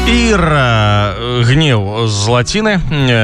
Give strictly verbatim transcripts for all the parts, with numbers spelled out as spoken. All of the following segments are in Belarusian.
Іра, гнеў з лаціны,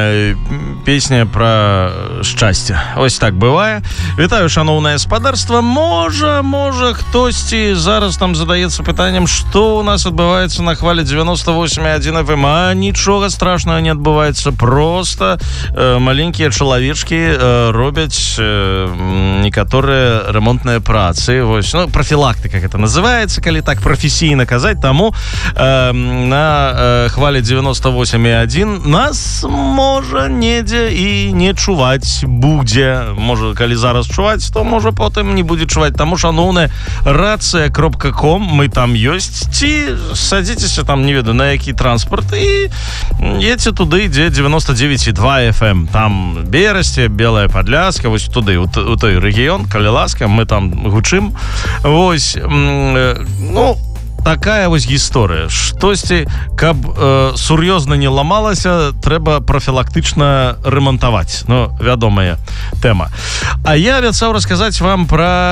песня пра шчасце. Ось так бывае. Вітаю, шаноўнае спадарства. Можа, можа, хтосьці зараз там задаецца пытаннем, што ў нас адбываецца на хвале девяносто восемь и один эф эм. А нічога страшнага не адбываецца. Проста э, маленькія чалавечкі э, робяць э, некаторыя рамонтныя працы. Вось, ну, профілактыка гэта называецца, калі так прафесійна казаць. Таму э, на э, хвале девяносто восемь и один нас можа недзе і не чуваць будзе. Можа, калі зараз чуваць, то можа потым не будзе чуваць. Таму, шаноўная, рацыя кропка ком, мы там ёсць. Ці садзіцеся там, не ведаю, на які транспорт і едьце туды, дзе девяносто девять и два эф эм. Там Берасце, Белая Падляска, вось туды, у, у той рэгіён, калі ласка, мы там гучым. Вось, ну, такая вось гісторыя. Штосьці, каб э, сур'ёзна не ламалася, трэба прафілактычна рамантаваць. Ну, вядомая тэма. А я абяцаў расказаць вам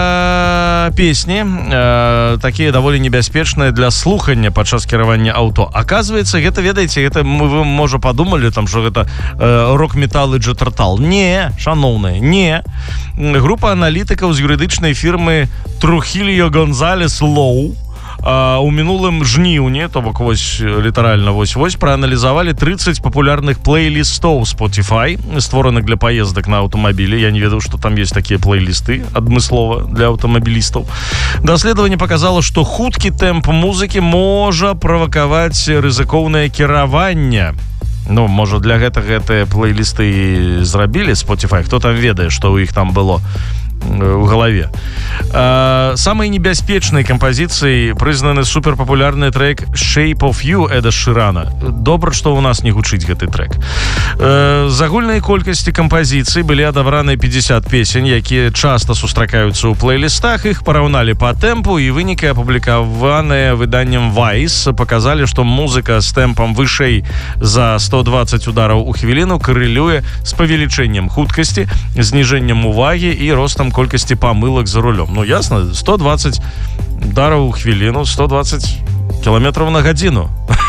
пра песні, э, такія даволі небяспечныя для слухання падчас кіравання аўто. Аказваецца, гэта, ведаеце, гэта мы, вы, можа, падумалі, там, што гэта э, рок-метал і джетартал. Не, шаноўныя, не. Група аналітыкаў з юрыдычнай фірмы Трухильо Гонзалес Лоу Uh, у мінулым жніўні, то бок вось літаральна вось-вось, прааналізавалі тридцать папулярных плейлістоў Spotify, створаных для паездак на аўтамабілі. Я не ведаў, што там ёсць такія плейлісты адмыслова для аўтамабілістаў. Даследаванне паказала, што хуткі тэмп музыкі можа правакаваць рызыкоўнае кіраванне. Ну, можа, для гэтага гэтыя плейлісты зрабілі Spotify. Хто там ведае, што ў іх там было в голове. А, самой небяспечной композицией признаны суперпопулярный трек Shape of You Эда Ширана. Добра, что у нас не гучыць гэты трек. А, з агульнай колькасці кампазіцый былі адабраны пятьдесят песень, якія часта сустракаюцца ў плейлістах. Іх параўналі по тэмпу, і вынікі, апублікаваныя выданнем Vice, показалі, што музыка з тэмпам вышэй за сто двадцать удараў у хвіліну карэлюе з павелічэннем хуткасці, зніжэннем увагі і ростам колькасці памылак за рулем. Ну, ясно, сто двадцать удараў у хвіліну, сто двадцать кіламетраў на гадзіну.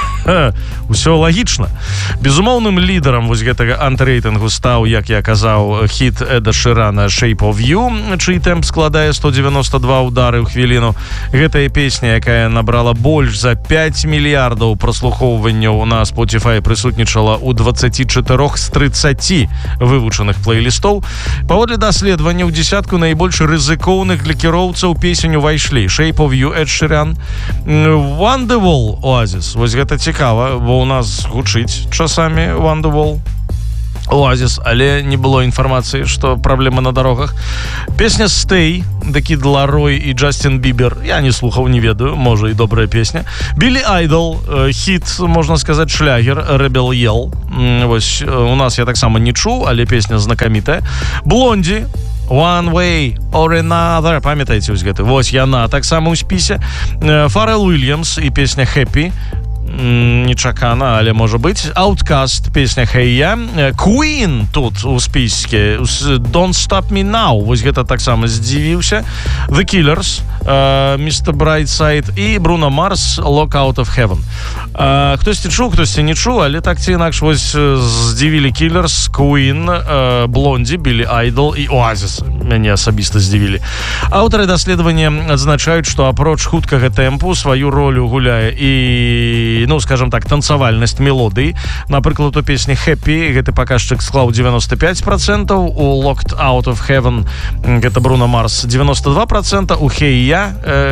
Усё лагічна. Безумоўным лідарам вось гэтага антырэйтынгу стаў, як я казаў, хіт Эда Ширана Shape of You, чый тэмп складае сто девяносто два удары ў хвіліну. Гэтая песня, якая набрала больш за пять мільярдаў праслухоўванняў на Spotify, прысутнічала ў двадцати чатырох з тридцати вывучаных плейлістоў. Паводле даследавання ў дзесятку найбольш рызыкоўных для кіроўцаў песень увайшлі Shape of You Эд Ширан, Wonderwall Oasis. Вось гэта цікава, бо у нас гучыць часамі Wonderwall Oasis, але не было інфармацыі, што праблема на дарогах. Песня Stay, The Kid Laroi і Джастин Бібер. Я не слухаў, не ведаю, можа і добрая песня. Білі Айдол, хіт, можна сказаць, шлягер, Rebel Yell. Вось, у нас я таксама не чуў, але песня знакамітая. Блонді, One Way or Another. Памятаеце вось гэты? Вось яна таксама ў спісе. Фарэл Уильямс і песня Happy. Нечакана, але можа быць. Outkast, песня Hey Ya. Queen тут у спіске. Don't Stop Me Now. Вось гэта таксама здзівіўся. The Killers, uh, мистер Brightside і Bruno Mars, Lock Out of Heaven. Uh, хтосьці чуў, хтосьці не чуў, але так ці інакш вось здзівілі Killers, Queen, uh, Blondie, Billy Idol і Oasis. Мяне асабіста здзівілі. Аўтары даследавання адзначаюць, што апроч хуткага тэмпу сваю ролю гуляе і, ну, скажем так, танцавальнасць мелодыі. Напрыклад, у песні Happy гэты паказчык склаў девяносто пять процентов, у Locked Out of Heaven гэта Bruno Mars девяносто два процента, у Hey Ya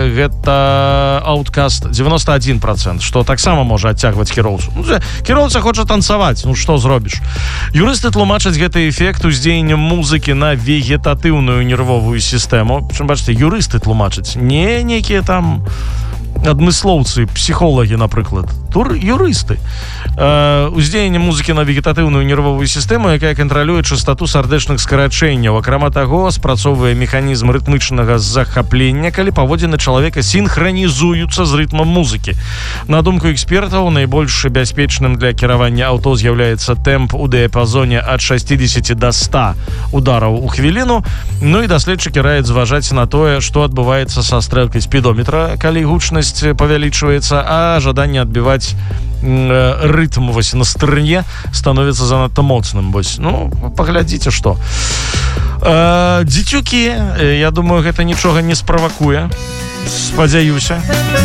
гэта Outkast девяносто один процент, што таксама можа адцягваць кіроўцу. Ну, кіроўца хоча танцаваць, ну што зробіш? Юрысты тлумачаць гэты эфект уздзеяннем музыкі на вегетатыўную нервовую сістэму. Прычым, бачыце, юрысты тлумачаць, не некія там адмыслоўцы, псіхолагі, напрыклад, тур юрысты. Э, уздзеянне музыкі на вегетатыўную нервовую сістэму, якая кантралюе частату сардэчных скарачэнняў. Акрамя таго, спрацоўвае механізм рытмычнага захаплення, калі паводзіны чалавека сінхранізуюцца з рытмам музыкі. На думку экспертаў, найбольш бяспечным для кіравання аўто з'яўляецца тэмп у дыяпазоне ад шестидесяти до ста удараў у хвіліну. Ну і даследчыкі раяць зважаць на тое, што адбываецца са стрэлкай спідометра, калі гучнасць павялічваецца, а жаданне адбіваць рытм вось на стрыне становіцца занадта моцным. Вось, ну, паглядзіце, што. Дзіцюкі, я думаю, гэта нічога не справакуе. Спадзяюся.